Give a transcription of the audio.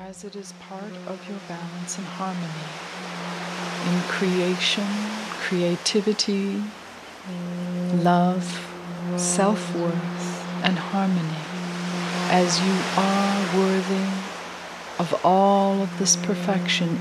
as it is part of your balance and harmony in creation, creativity, love, self-worth, and harmony, as you are worthy of all of this perfection